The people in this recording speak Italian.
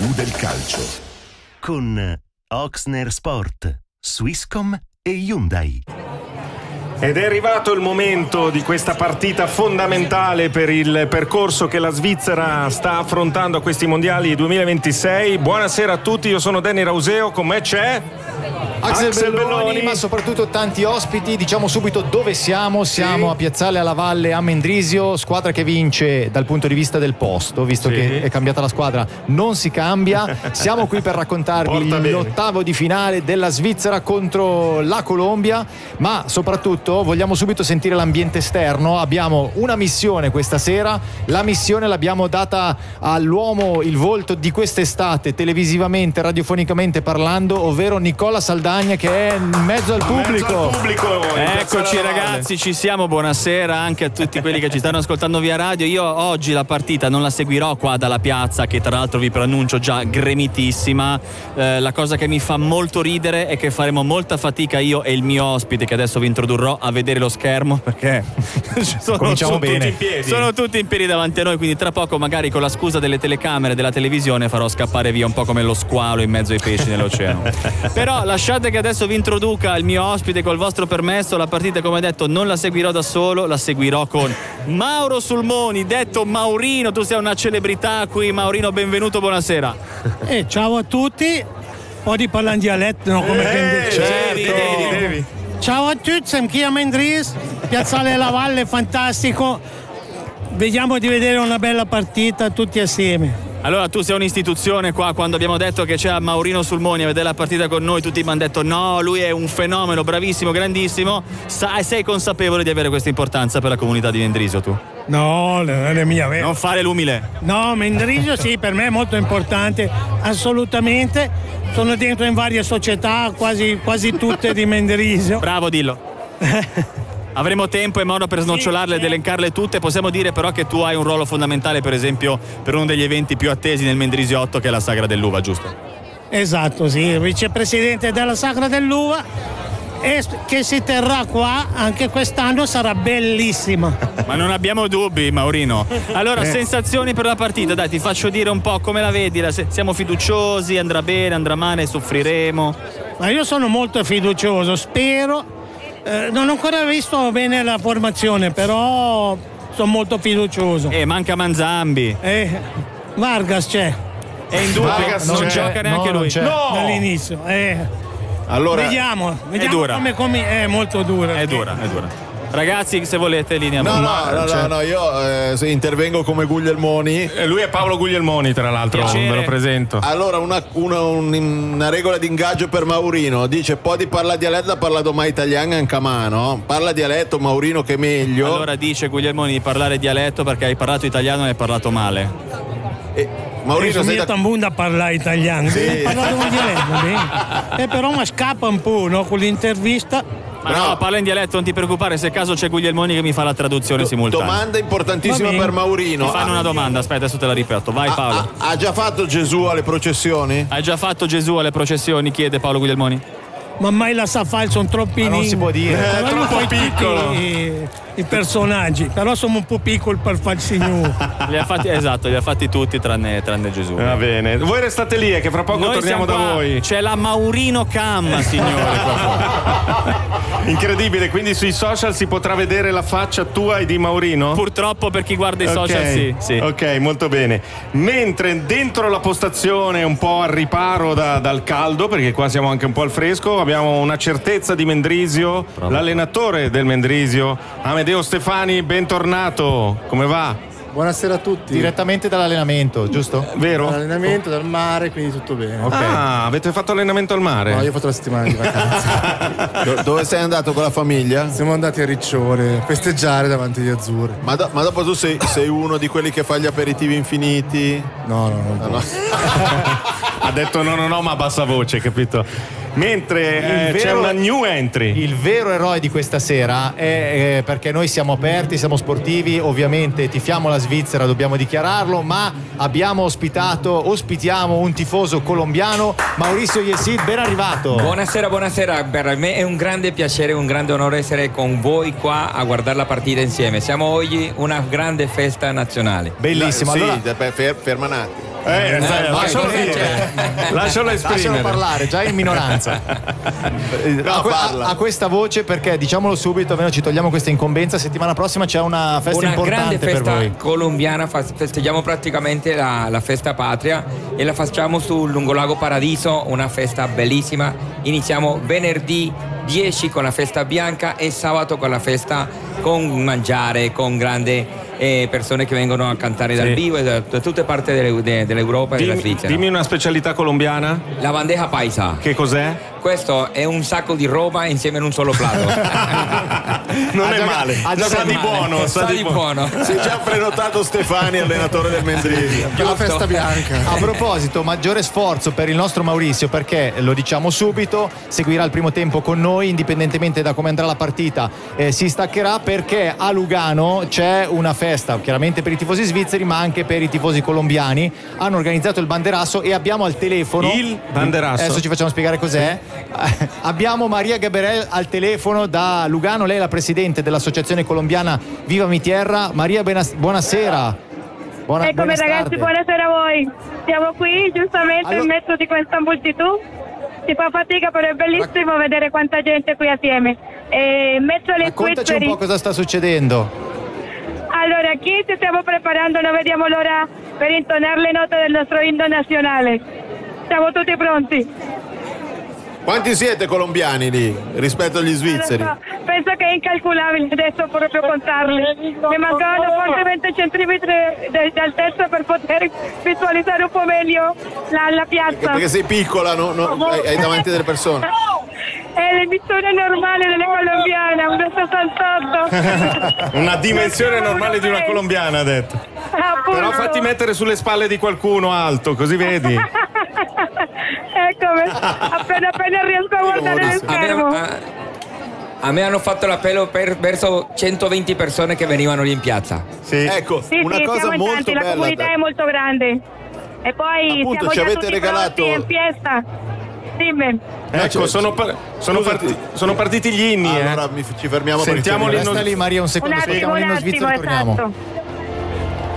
del calcio. Con Oxner Sport, Swisscom e Hyundai. Ed è arrivato il momento di questa partita fondamentale per il percorso che la Svizzera sta affrontando a questi mondiali 2026. Buonasera a tutti, io sono Danny Rauseo, con me c'è Axel Belloni, ma soprattutto tanti ospiti. Diciamo subito dove siamo. Siamo a Piazzale alla Valle a Mendrisio, squadra che vince dal punto di vista del posto, visto che è cambiata la squadra, non si cambia. Siamo qui per raccontarvi l'ottavo di finale della Svizzera contro la Colombia, ma soprattutto vogliamo subito sentire l'ambiente esterno. Abbiamo una missione questa sera, la missione l'abbiamo data all'uomo, il volto di quest'estate, televisivamente, radiofonicamente parlando, ovvero Nicola Saldagna, che è in mezzo al pubblico. Eccoci ragazzi, ci siamo, buonasera anche a tutti quelli che ci stanno ascoltando via radio. Io oggi la partita non la seguirò qua dalla piazza, che tra l'altro vi preannuncio già gremitissima. La cosa che mi fa molto ridere è che faremo molta fatica io e il mio ospite, che adesso vi introdurrò, a vedere lo schermo, perché cominciamo bene. Sono tutti in piedi davanti a noi, quindi tra poco magari con la scusa delle telecamere della televisione farò scappare via un po' come lo squalo in mezzo ai pesci nell'oceano. Però lasciate che adesso vi introduca il mio ospite col vostro permesso. La partita, come detto, non la seguirò da solo, la seguirò con Mauro Sulmoni, detto Maurino. Tu sei una celebrità qui, Maurino, benvenuto, buonasera. Ciao a tutti. Oggi parlo in dialetto, no? Come Devi. Ciao a tutti, siamo qui a Mendris, Piazzale alla Valle, fantastico. Vediamo di vedere una bella partita tutti assieme. Allora, tu sei un'istituzione qua. Quando abbiamo detto che c'era Maurino Sulmoni a vedere la partita con noi, tutti mi hanno detto no, lui è un fenomeno, bravissimo, grandissimo. Sei consapevole di avere questa importanza per la comunità di Mendrisio, tu? No, non è mia. Non fare l'umile. No, Mendrisio sì, per me è molto importante, assolutamente. Sono dentro in varie società, quasi tutte di Mendrisio. Bravo, dillo. Avremo tempo e modo per snoccionarle ed elencarle tutte. Possiamo dire però che tu hai un ruolo fondamentale, per esempio, per uno degli eventi più attesi nel Mendrisiotto, che è la Sagra dell'Uva, giusto? Esatto, sì, vicepresidente della Sagra dell'Uva, e che si terrà qua anche quest'anno, sarà bellissima. Ma non abbiamo dubbi, Maurino. Allora, sensazioni per la partita, dai, ti faccio dire un po' come la vedi. Siamo fiduciosi, andrà bene, andrà male, soffriremo? Ma io sono molto fiducioso, spero. Non ho ancora visto bene la formazione, però sono molto fiducioso. Manca Manzambi. Vargas c'è. È in dubbio, non gioca neanche lui. No! Dall'inizio. Allora, vediamo è dura. come è molto dura. È dura. Ragazzi, se volete, linea. No, io intervengo come Guglielmoni. Lui è Paolo Guglielmoni, tra l'altro. Piacere. Ve lo presento. Allora, una regola di ingaggio per Maurino. Dice, poi di parlare dialetto, parlato mai italiano anche a mano. Parla dialetto, Maurino, che è meglio. Allora dice Guglielmoni di parlare dialetto perché hai parlato italiano e hai parlato male. Maurino, sei da parlare italiano. Sì. Parlato con dialetto, però mi scappa un po', no, con l'intervista. Ma no, parla in dialetto, non ti preoccupare, se caso c'è Guglielmoni che mi fa la traduzione simultanea. Domanda importantissima per Maurino. Mi fanno una domanda, aspetta, adesso te la ripeto. Vai Paolo. Ha già fatto Gesù alle processioni? Hai già fatto Gesù alle processioni, chiede Paolo Guglielmoni. Ma mai la sa fare, sono troppi. Non si può dire. È troppo piccolo. I personaggi, però sono un po' piccoli per fare il signore. Li ha fatti tutti tranne Gesù. Va bene. Voi restate lì, che fra poco Noi torniamo da qua. voi. C'è la Maurino Cam, signore. Incredibile, quindi sui social si potrà vedere la faccia tua e di Maurino? Purtroppo per chi guarda i social sì. Ok, molto bene. Mentre dentro la postazione, un po' al riparo dal caldo, perché qua siamo anche un po' al fresco, abbiamo una certezza di Mendrisio, l'allenatore del Mendrisio, Amedeo Stefani, bentornato. Come va? Buonasera a tutti. Direttamente dall'allenamento, giusto? Vero? Dall'allenamento, dal mare, quindi tutto bene. Okay. Ah, avete fatto allenamento al mare? No, io ho fatto la settimana di vacanza. Dove sei andato con la famiglia? Siamo andati a Riccione a festeggiare davanti agli azzurri. Ma dopo tu sei uno di quelli che fa gli aperitivi infiniti? No. Ha detto no, ma a bassa voce, capito? Mentre c'è una new entry. Il vero eroe di questa sera è perché noi siamo aperti, siamo sportivi, ovviamente tifiamo la Svizzera, dobbiamo dichiararlo, ma ospitiamo un tifoso colombiano, Mauricio Yesid, ben arrivato. Buonasera, per me è un grande piacere, un grande onore essere con voi qua a guardare la partita insieme. Siamo oggi una grande festa nazionale. Bellissimo. Sì, allora, ferma un attimo. Lascialo Lascialo esprimere. parlare, già in minoranza. A questa voce, perché diciamolo subito, almeno ci togliamo questa incombenza. Settimana prossima c'è una festa importante per grande voi. festa colombiana, festeggiamo praticamente la festa patria e la facciamo sul Lungolago Paradiso, una festa bellissima. Iniziamo venerdì 10 con la festa bianca e sabato con la festa con mangiare, con grande persone che vengono a cantare dal vivo da tutte parti dell'Europa e della Svizzera. Dimmi una specialità colombiana. La bandeja paisa. Che cos'è? Questo è un sacco di roba insieme in un solo plato. Non è male, sa di buono. Sa di buono. Si è già prenotato Stefani, allenatore del Mendrisio. La festa bianca. A proposito, maggiore sforzo per il nostro Maurizio, perché lo diciamo subito, seguirà il primo tempo con noi, indipendentemente da come andrà la partita, si staccherà, perché a Lugano c'è una festa, chiaramente per i tifosi svizzeri ma anche per i tifosi colombiani. Hanno organizzato il banderasso e abbiamo al telefono il banderasso. Adesso ci facciamo spiegare cos'è. Abbiamo Maria Gabriel al telefono da Lugano, lei è la presidente dell'associazione colombiana Viva Mi Tierra. Maria, buonasera. Eccomi ragazzi, buonasera a voi. Siamo qui giustamente in mezzo di questa moltitudine. Si fa fatica, però è bellissimo vedere quanta gente qui assieme. In mezzo alle Raccontaci un po' cosa sta succedendo. Allora, qui ci stiamo preparando, non vediamo l'ora per intonare le note del nostro inno nazionale. Siamo tutti pronti. Quanti siete colombiani lì rispetto agli svizzeri? Penso che è incalcolabile adesso proprio contarli. Mi mancano forse 20 centimetri d'altezza per poter visualizzare un po' meglio la piazza. Perché sei piccola, hai davanti delle persone. È l'emissione normale delle colombiane, 1,68. Una dimensione normale di una colombiana, ha detto. Però fatti mettere sulle spalle di qualcuno alto, così vedi. Eccomi, appena riesco a guardare lo schermo. A me hanno fatto l'appello verso 120 persone che venivano lì in piazza. Sì. Ecco, una cosa siamo in molto tanti, bella. la comunità è molto grande. E poi appunto, siamo ci già avete tutti regalato pronti in fiesta. Dimmi. Ecco, sono partiti gli inni. Allora ci fermiamo. Sentiamo Resta lì Maria un secondo, spieghiamo l'inno svizzero e torniamo. Esatto.